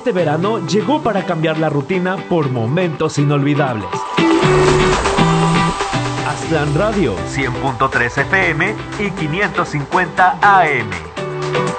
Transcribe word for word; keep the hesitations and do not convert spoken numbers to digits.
este verano llegó para cambiar la rutina por momentos inolvidables. Aztlán Radio, cien punto tres F M y quinientos cincuenta A M.